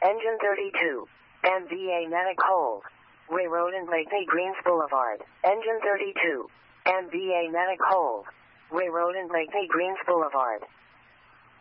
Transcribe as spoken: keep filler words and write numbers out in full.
Engine thirty-two. M V A Natick Hold. Way Road and Blakely Greens Boulevard. Engine thirty-two. M V A Natick Hold. Way Road and Blakely Greens Boulevard.